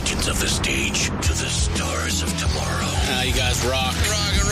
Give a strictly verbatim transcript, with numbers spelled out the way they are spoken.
legends of the stage to the stars of tomorrow. Ah, you guys rock. Rock and